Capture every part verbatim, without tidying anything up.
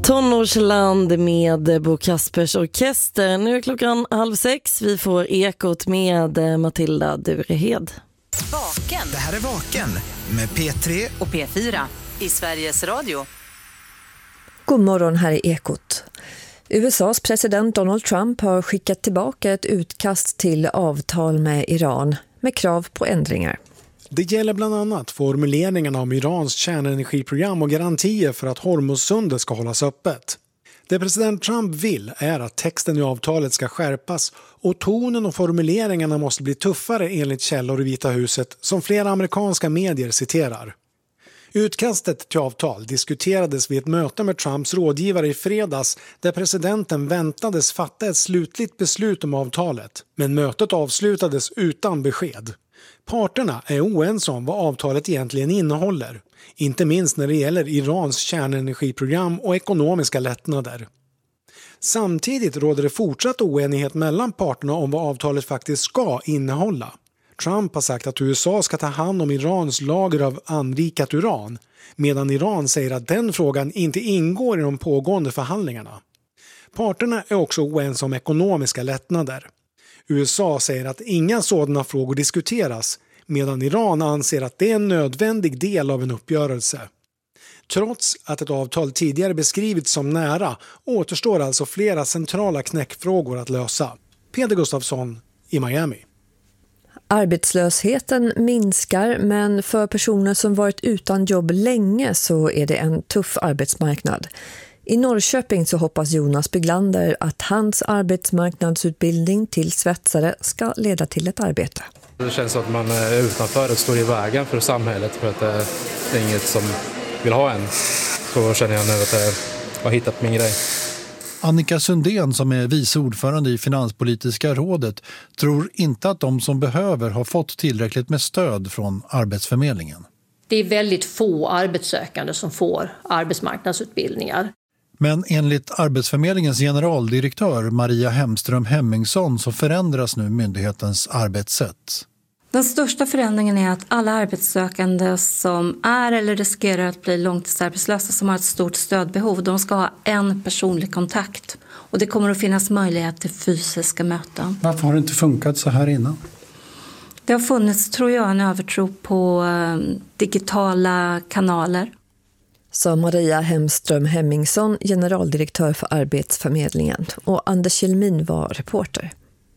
Tonårsland med Bo Kaspers orkester. Nu är klockan halv sex. Vi får Ekot med Matilda Durehed. Vaken. Det här är Vaken med P tre och P fyra i Sveriges Radio. God morgon, här är Ekot. U S A:s president Donald Trump har skickat tillbaka ett utkast till avtal med Iran med krav på ändringar. Det gäller bland annat formuleringarna om Irans kärnenergiprogram och garantier för att Hormuzsundet ska hållas öppet. Det president Trump vill är att texten i avtalet ska skärpas och tonen och formuleringarna måste bli tuffare enligt källor i Vita huset som flera amerikanska medier citerar. Utkastet till avtal diskuterades vid ett möte med Trumps rådgivare i fredags där presidenten väntades fatta ett slutligt beslut om avtalet, men mötet avslutades utan besked. Parterna är oense om vad avtalet egentligen innehåller, inte minst när det gäller Irans kärnenergiprogram och ekonomiska lättnader. Samtidigt råder det fortsatt oenighet mellan parterna om vad avtalet faktiskt ska innehålla. Trump har sagt att U S A ska ta hand om Irans lager av anrikat uran, medan Iran säger att den frågan inte ingår i de pågående förhandlingarna. Parterna är också oense om ekonomiska lättnader. U S A säger att inga sådana frågor diskuteras, medan Iran anser att det är en nödvändig del av en uppgörelse. Trots att ett avtal tidigare beskrivits som nära återstår alltså flera centrala knäckfrågor att lösa. Peter Gustafsson i Miami. Arbetslösheten minskar, men för personer som varit utan jobb länge så är det en tuff arbetsmarknad. I Norrköping så hoppas Jonas Byglander att hans arbetsmarknadsutbildning till svetsare ska leda till ett arbete. Det känns som att man är utanför och står i vägen för samhället för att det är inget som vill ha en. Så känner jag nu att jag har hittat min grej. Annika Sundén, som är vice ordförande i Finanspolitiska rådet, tror inte att de som behöver har fått tillräckligt med stöd från Arbetsförmedlingen. Det är väldigt få arbetssökande som får arbetsmarknadsutbildningar. Men enligt Arbetsförmedlingens generaldirektör Maria Hemström Hemmingsson så förändras nu myndighetens arbetssätt. Den största förändringen är att alla arbetssökande som är eller riskerar att bli långtidsarbetslösa som har ett stort stödbehov, de ska ha en personlig kontakt. Och det kommer att finnas möjlighet till fysiska möten. Varför har det inte funkat så här innan? Det har funnits, tror jag, en övertro på digitala kanaler. Sa Maria Hemström Hemmingsson, generaldirektör för Arbetsförmedlingen, och Anders Kjellmin var reporter.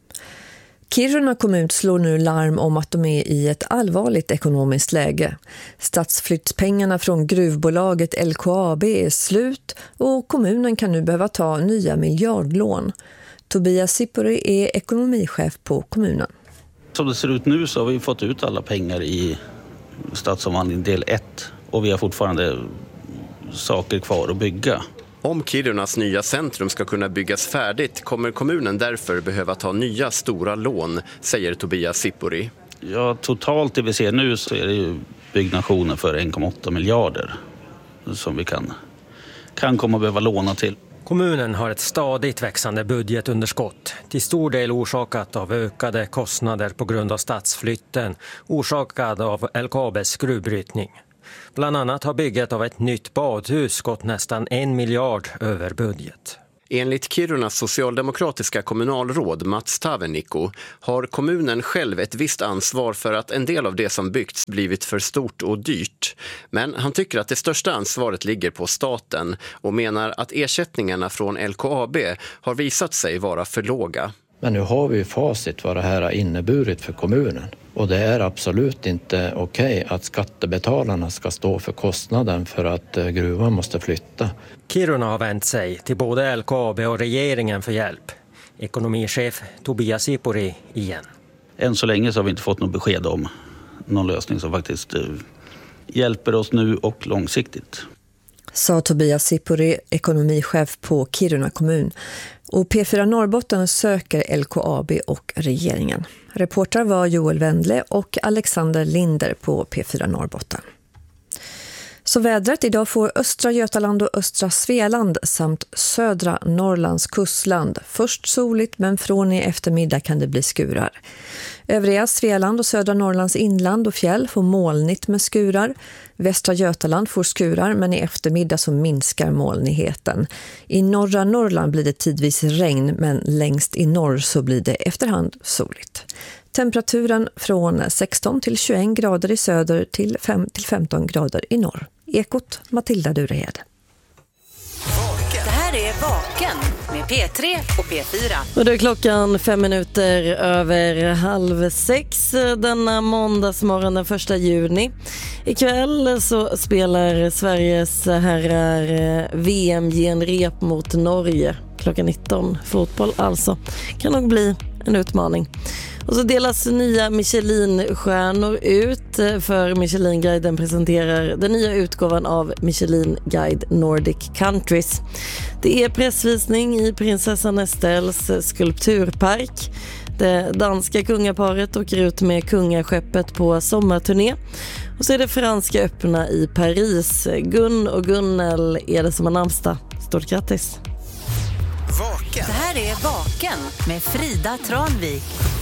Kiruna kommun slår nu larm om att de är i ett allvarligt ekonomiskt läge. Stadsflyttspengarna från gruvbolaget L K A B är slut och kommunen kan nu behöva ta nya miljardlån. Tobias Sipori är ekonomichef på kommunen. Som det ser ut nu så har vi fått ut alla pengar i stadsomvandling del ett och vi har fortfarande saker kvar att bygga. Om Kirunas nya centrum ska kunna byggas färdigt kommer kommunen därför behöva ta nya stora lån, säger Tobias Sipori. Ja, totalt det vi ser nu så är det ju byggnationer för en komma åtta miljarder som vi kan, kan komma att behöva låna till. Kommunen har ett stadigt växande budgetunderskott, till stor del orsakat av ökade kostnader på grund av stadsflytten, orsakad av L K A B:s gruvbrytning. Bland annat har bygget av ett nytt badhus gått nästan en miljard över budget. Enligt Kirunas socialdemokratiska kommunalråd Mats Tavenikko har kommunen själv ett visst ansvar för att en del av det som byggts blivit för stort och dyrt. Men han tycker att det största ansvaret ligger på staten och menar att ersättningarna från L K A B har visat sig vara för låga. Men nu har vi ju facit vad det här har inneburit för kommunen. Och det är absolut inte okej att skattebetalarna ska stå för kostnaden för att gruvan måste flytta. Kiruna har vänt sig till både L K A B och regeringen för hjälp. Ekonomichef Tobias Sipori igen. Än så länge så har vi inte fått något besked om någon lösning som faktiskt hjälper oss nu och långsiktigt. Sa Tobias Sipori, ekonomichef på Kiruna kommun. Och P fyra Norrbotten söker L K A B och regeringen. Reporter var Joel Wendle och Alexander Linder på P fyra Norrbotten. Så vädret: idag får östra Götaland och östra Svealand samt södra Norrlands kustland först soligt, men från i eftermiddag kan det bli skurar. Övriga Svealand och södra Norrlands inland och fjäll får molnigt med skurar. Västra Götaland får skurar, men i eftermiddag så minskar molnigheten. I norra Norrland blir det tidvis regn, men längst i norr så blir det efterhand soligt. Temperaturen från sexton till tjugoett grader i söder till fem till femton grader i norr. Ekot, Matilda Durehed. Det här är Vaken med P tre och P fyra. Och det är klockan fem minuter över halv sex denna måndagsmorgon den första juni. Ikväll så spelar Sveriges herrar V M-genrep mot Norge. Klockan nitton. Fotboll alltså. Kan nog bli en utmaning. Och så delas nya Michelin-stjärnor ut, för Michelin-guiden presenterar den nya utgåvan av Michelin Guide Nordic Countries. Det är pressvisning i prinsessan Estelles skulpturpark. Det danska kungaparet åker ut med kungaskeppet på sommarturné. Och så är det franska öppna i Paris. Gun och Gunnel är det som har namnsdag. Stort grattis! Vaken. Det här är Vaken med Frida Tranvik.